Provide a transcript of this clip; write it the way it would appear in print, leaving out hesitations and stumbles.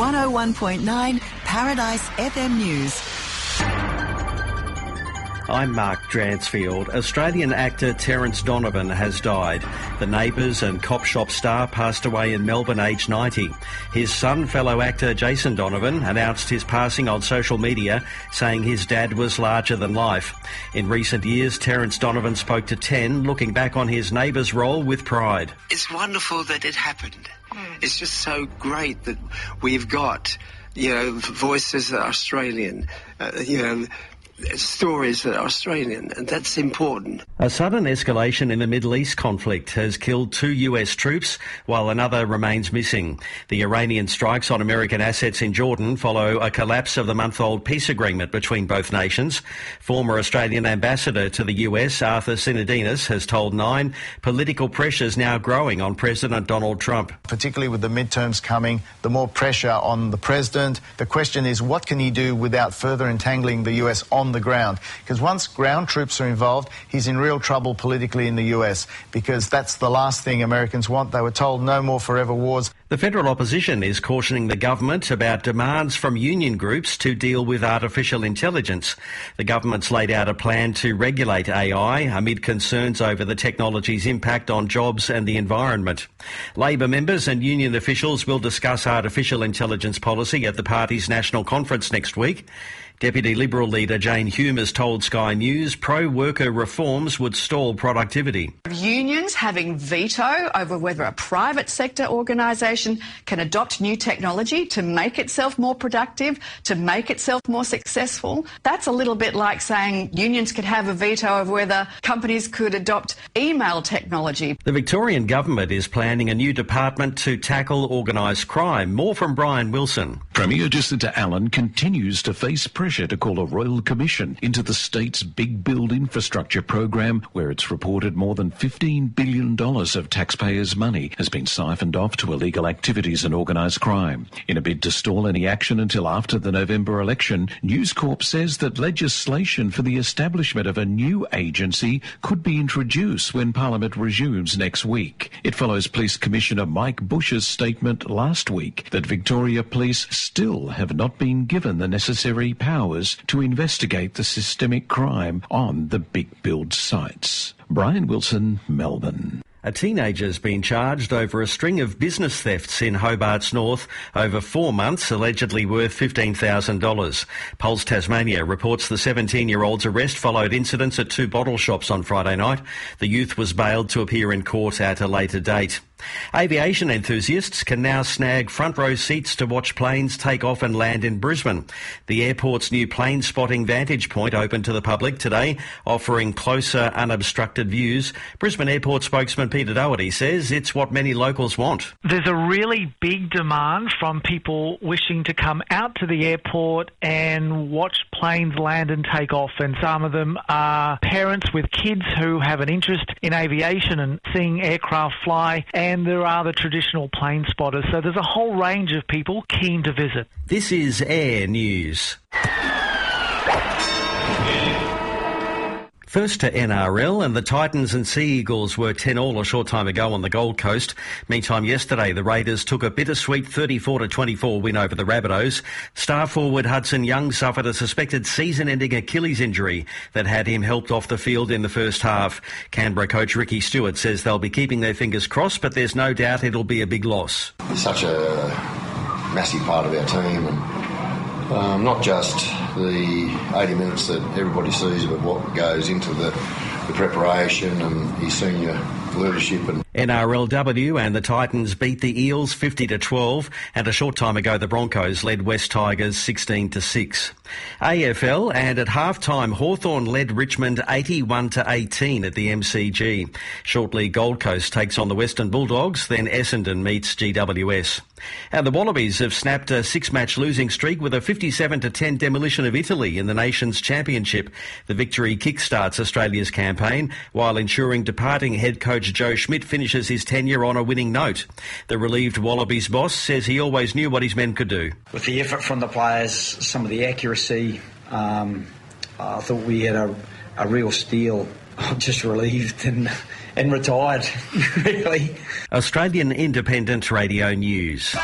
101.9 Paradise FM News. I'm Mark Dransfield. Australian actor Terence Donovan has died. The Neighbours and Cop Shop star passed away in Melbourne aged 90. His son, fellow actor Jason Donovan, announced his passing on social media, saying his dad was larger than life. In recent years, Terence Donovan spoke to 10, looking back on his Neighbours role with pride. It's wonderful that it happened. It's just so great that we've got, voices that are Australian, stories that are Australian, and that's important. A sudden escalation in the Middle East conflict has killed 2 US troops, while another remains missing. The Iranian strikes on American assets in Jordan follow a collapse of the month-old peace agreement between both nations. Former Australian ambassador to the US, Arthur Sinodinos, has told Nine political pressures now growing on President Donald Trump. Particularly with the midterms coming, the more pressure on the president. The question is, what can he do without further entangling the US on the ground? Because once ground troops are involved, he's in real trouble politically in the US, because that's the last thing Americans want. They were told no more forever wars. The federal opposition is cautioning the government about demands from union groups to deal with artificial intelligence. The government's laid out a plan to regulate AI amid concerns over the technology's impact on jobs and the environment. Labor members and union officials will discuss artificial intelligence policy at the party's national conference next week. Deputy Liberal leader Jane Hume has told Sky News pro-worker reforms would stall productivity. Unions having veto over whether a private sector organisation can adopt new technology to make itself more productive, to make itself more successful. That's a little bit like saying unions could have a veto over whether companies could adopt email technology. The Victorian government is planning a new department to tackle organised crime. More from Brian Wilson. Premier Jacinta Allen continues to face pressure to call a royal commission into the state's big build infrastructure program, where it's reported more than $15 billion of taxpayers' money has been siphoned off to illegal activities and organised crime. In a bid to stall any action until after the November election, News Corp says that legislation for the establishment of a new agency could be introduced when Parliament resumes next week. It follows Police Commissioner Mike Bush's statement last week that Victoria Police still have not been given the necessary powers to investigate the systemic crime on the big build sites. Brian Wilson, Melbourne. A teenager's been charged over a string of business thefts in Hobart's North over 4 months, allegedly worth $15,000. Pulse Tasmania reports the 17-year-old's arrest followed incidents at 2 bottle shops on Friday night. The youth was bailed to appear in court at a later date. Aviation enthusiasts can now snag front row seats to watch planes take off and land in Brisbane. The airport's new plane spotting vantage point opened to the public today, offering closer, unobstructed views. Brisbane Airport spokesman Peter Doherty says it's what many locals want. There's a really big demand from people wishing to come out to the airport and watch planes land and take off, and some of them are parents with kids who have an interest in aviation and seeing aircraft fly, and there are the traditional plane spotters. So there's a whole range of people keen to visit. This is Air News. First to NRL, and the Titans and Sea Eagles were 10-all a short time ago on the Gold Coast. Meantime, yesterday the Raiders took a bittersweet 34-24 win over the Rabbitohs. Star forward Hudson Young suffered a suspected season-ending Achilles injury that had him helped off the field in the first half. Canberra coach Ricky Stewart says they'll be keeping their fingers crossed, but there's no doubt it'll be a big loss. He's such a massive part of our team, and not just the 80 minutes that everybody sees, but what goes into the preparation and his senior leadership. And NRLW and the Titans beat the Eels 50-12, and a short time ago the Broncos led West Tigers 16-6. AFL, and at half-time Hawthorn led Richmond 81-18 at the MCG. Shortly Gold Coast takes on the Western Bulldogs, then Essendon meets GWS. And the Wallabies have snapped a 6-match losing streak with a 57-10 demolition of Italy in the Nations Championship. The victory kickstarts Australia's campaign, while ensuring departing head coach Joe Schmidt finishes his tenure on a winning note. The relieved Wallabies boss says he always knew what his men could do. With the effort from the players, some of the accuracy, I thought we had a real steal. I'm just relieved and retired, really. Australian Independent Radio News.